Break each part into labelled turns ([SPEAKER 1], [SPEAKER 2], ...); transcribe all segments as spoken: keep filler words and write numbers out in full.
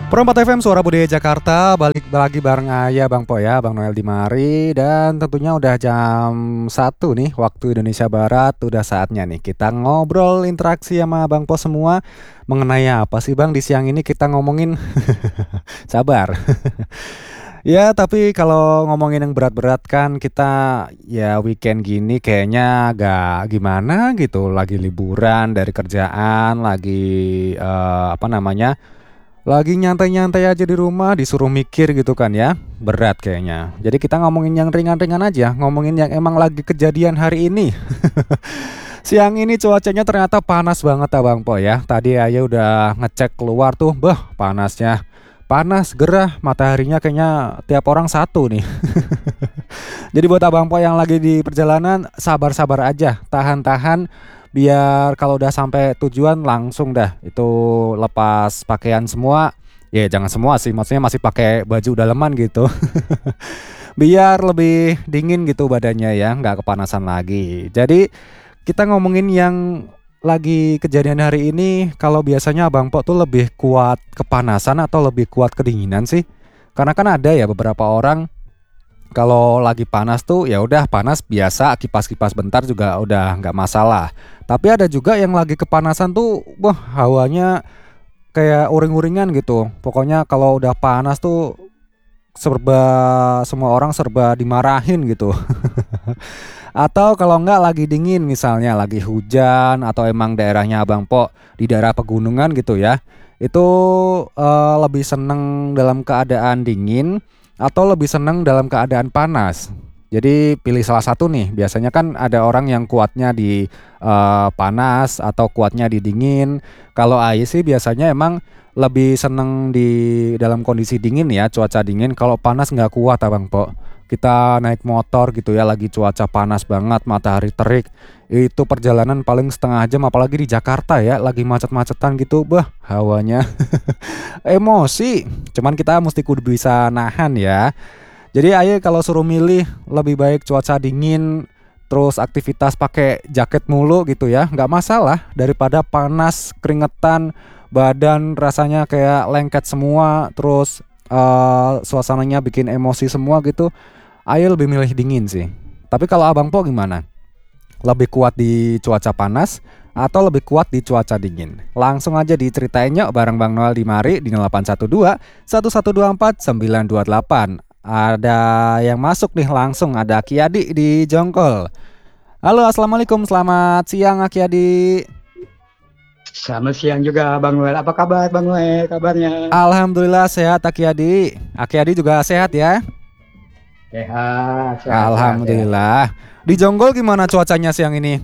[SPEAKER 1] Perempat F M Suara Budaya Jakarta, balik lagi bareng Ayah Bang Po ya, Bang Noel Dimari. Dan tentunya udah jam satu nih waktu Indonesia Barat. Udah saatnya nih kita ngobrol interaksi sama Bang Po semua. Mengenai apa sih Bang di siang ini kita ngomongin. Sabar. Ya tapi kalau ngomongin yang berat-berat kan kita ya weekend gini kayaknya agak gimana gitu. Lagi liburan dari kerjaan, lagi eh, apa namanya, lagi nyantai-nyantai aja di rumah, disuruh mikir gitu kan ya. Berat kayaknya. Jadi kita ngomongin yang ringan-ringan aja, ngomongin yang emang lagi kejadian hari ini. Siang ini cuacanya ternyata panas banget ya Bang Po ya. Tadi aja udah ngecek keluar tuh, bah panasnya. Panas, gerah, mataharinya kayaknya tiap orang satu nih. Jadi buat abang po yang lagi di perjalanan, sabar-sabar aja, tahan-tahan. Biar kalau udah sampai tujuan langsung dah itu lepas pakaian semua. Ya jangan semua sih, maksudnya masih pakai baju daleman gitu. Biar lebih dingin gitu badannya ya, nggak kepanasan lagi. Jadi kita ngomongin yang lagi kejadian hari ini. Kalau biasanya abang po tuh lebih kuat kepanasan atau lebih kuat kedinginan sih? Karena kan ada ya beberapa orang kalau lagi panas tuh ya udah panas biasa, kipas-kipas bentar juga udah nggak masalah. Tapi ada juga yang lagi kepanasan tuh, wah hawanya kayak uring-uringan gitu. Pokoknya kalau udah panas tuh serba semua orang serba dimarahin gitu. Atau kalau enggak lagi dingin misalnya lagi hujan atau emang daerahnya abang po di daerah pegunungan gitu ya. Itu eh, lebih seneng dalam keadaan dingin atau lebih seneng dalam keadaan panas. Jadi pilih salah satu nih. Biasanya kan ada orang yang kuatnya di eh, panas atau kuatnya di dingin. Kalau Ai sih biasanya emang lebih seneng di dalam kondisi dingin ya, cuaca dingin. Kalau panas nggak kuat abang po. Kita naik motor gitu ya, lagi cuaca panas banget, matahari terik. Itu perjalanan paling setengah jam, apalagi di Jakarta ya, lagi macet-macetan gitu. Bah, hawanya emosi. Cuman kita mesti kudu bisa nahan ya. Jadi ayo kalau suruh milih lebih baik cuaca dingin terus aktivitas pakai jaket mulu gitu ya, nggak masalah daripada panas keringetan badan rasanya kayak lengket semua terus uh, suasananya bikin emosi semua gitu. Ayo lebih milih dingin sih. Tapi kalau abang po gimana? Lebih kuat di cuaca panas atau lebih kuat di cuaca dingin? Langsung aja diceritain yuk bareng Bang Noel Dimari di nol delapan satu dua satu satu dua empat sembilan dua delapan. Ada yang masuk nih langsung, ada Aki Adi di Jongkol. Halo, assalamualaikum, selamat siang Aki Adi.
[SPEAKER 2] Selamat siang juga Bang Noel. Apa kabar Bang Noel? Kabarnya?
[SPEAKER 1] Alhamdulillah sehat Aki Adi. Aki Adi juga sehat ya?
[SPEAKER 2] Sehat. sehat
[SPEAKER 1] Alhamdulillah. Sehat. Di Jonggol gimana cuacanya siang ini?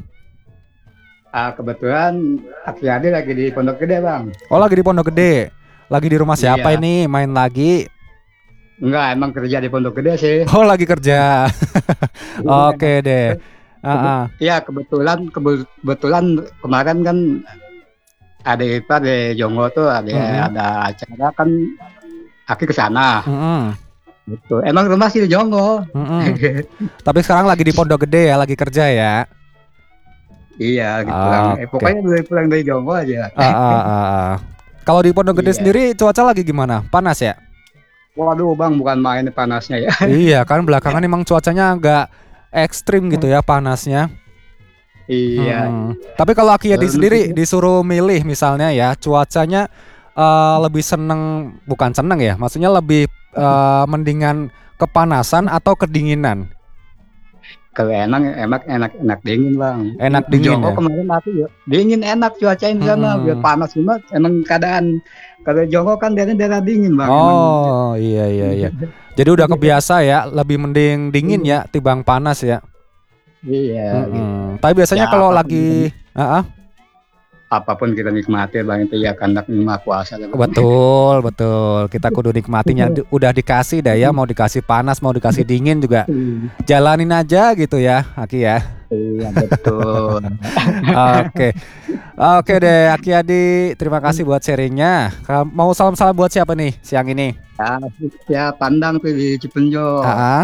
[SPEAKER 2] Ah, kebetulan Aki Adi lagi di Pondok Gede Bang.
[SPEAKER 1] Oh lagi di Pondok Gede. Lagi di rumah siapa
[SPEAKER 2] Iya.
[SPEAKER 1] ini? Main lagi?
[SPEAKER 2] Enggak, emang kerja di Pondok Gede sih.
[SPEAKER 1] Oh lagi kerja. Oke deh.
[SPEAKER 2] Uh-uh. Iya kebetulan kebetulan kemarin kan ada ipar di Jonggol tuh ada mm-hmm. ada acara kan Aki ke sana.
[SPEAKER 1] Mm-hmm.
[SPEAKER 2] Gitu. Emang rumah sih di Jonggol.
[SPEAKER 1] Mm-hmm. Tapi sekarang lagi di Pondok Gede ya, lagi kerja ya.
[SPEAKER 2] Iya, gitu pulang. Okay. Eh, pokoknya dari pulang dari Jonggol aja.
[SPEAKER 1] Uh, uh, uh, uh. Kalau di Pondok Gede iya. sendiri cuaca lagi gimana? Panas ya?
[SPEAKER 2] Waduh Bang, bukan main panasnya ya.
[SPEAKER 1] Iya kan belakangan emang cuacanya agak ekstrim gitu ya panasnya.
[SPEAKER 2] Iya.
[SPEAKER 1] Hmm. Tapi kalau Aki Adi sendiri disuruh milih misalnya ya cuacanya uh, lebih seneng, bukan seneng ya, maksudnya lebih uh, mendingan kepanasan atau kedinginan?
[SPEAKER 2] Kalau enak enak enak enak dingin Bang.
[SPEAKER 1] Enak dingin ya.
[SPEAKER 2] Kemarin aku ya dingin enak cuacanya di sana. Hmm. Biar panas cuma emang keadaan kalau Jongkok kan daerah daerah dingin Bang.
[SPEAKER 1] Oh emang. iya iya iya. Jadi udah kebiasa ya, lebih mending dingin ya tibang panas ya.
[SPEAKER 2] Iya.
[SPEAKER 1] Hmm. Gitu. Tapi biasanya ya, kalau lagi uh-uh.
[SPEAKER 2] apapun kita nikmati Bang, itu ya karena maha kuasa.
[SPEAKER 1] Betul betul, kita kudu nikmatinya. Udah dikasih dah ya, mau dikasih panas mau dikasih dingin juga jalanin aja gitu ya Aki ya.
[SPEAKER 2] Iya betul.
[SPEAKER 1] Oke oke deh Aki Adi, terima kasih buat sharingnya. Mau salam-salam buat siapa nih siang ini?
[SPEAKER 2] Ya, ya Pandang tuh di Cipenjo.
[SPEAKER 1] uh-uh.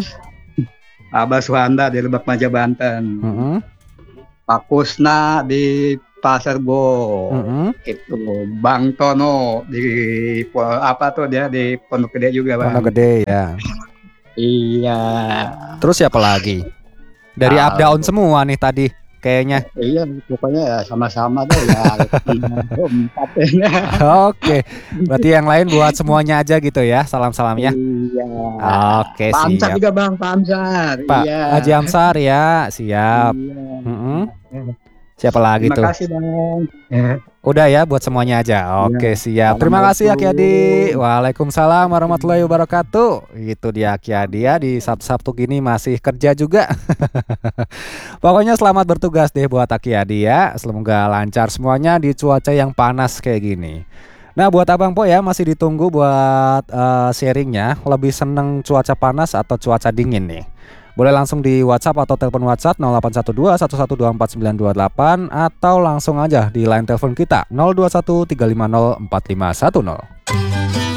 [SPEAKER 2] Abah Suhanda di Lebak Maja Banten.
[SPEAKER 1] uh-uh.
[SPEAKER 2] Pak Kusna di Pasar Bo.
[SPEAKER 1] Mm-mm.
[SPEAKER 2] Itu Bang Tono di po- apa tuh dia di Pondok Gede juga, Bang.
[SPEAKER 1] Pondok Gede ya.
[SPEAKER 2] Iya.
[SPEAKER 1] Terus siapa lagi? Dari up
[SPEAKER 2] Kalau
[SPEAKER 1] down semua nih tadi kayaknya.
[SPEAKER 2] iya pokoknya ya sama-sama deh ya. Tiga, empat.
[SPEAKER 1] Oke, berarti yang lain buat semuanya aja gitu ya, salam-salamnya.
[SPEAKER 2] Iya.
[SPEAKER 1] Oke,
[SPEAKER 2] Pak Amsar
[SPEAKER 1] siap.
[SPEAKER 2] juga, Bang, Pak Amsar.
[SPEAKER 1] Pak
[SPEAKER 2] Iya.
[SPEAKER 1] Haji Amsar ya, siap.
[SPEAKER 2] Iya.
[SPEAKER 1] Mm-mm. Siapa lagi
[SPEAKER 2] Terima
[SPEAKER 1] tuh?
[SPEAKER 2] kasih, Bang.
[SPEAKER 1] Udah ya buat semuanya aja. Oke, siap. Terima kasih Aki Adi. Waalaikumsalam warahmatullahi wabarakatuh. Itu dia Aki Adi ya, di Sabtu-Sabtu gini masih kerja juga. Pokoknya selamat bertugas deh buat Aki Adi ya. Semoga lancar semuanya di cuaca yang panas kayak gini. Nah, buat Abang Po ya, masih ditunggu buat eh, sharingnya. Lebih seneng cuaca panas atau cuaca dingin nih? Boleh langsung di WhatsApp atau telepon WhatsApp nol delapan satu dua satu satu dua empat sembilan dua delapan atau langsung aja di line telepon kita nol dua satu tiga lima nol empat lima satu nol.